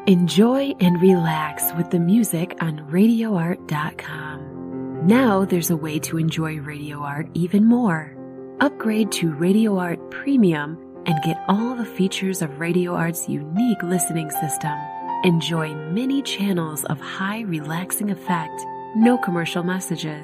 Enjoy and relax with the music on RadioArt.com. Now there's a way to enjoy Radio Art even more. Upgrade to Radio Art Premium and get all the features of Radio Art's unique listening system. Enjoy many channels of high relaxing effect, no commercial messages,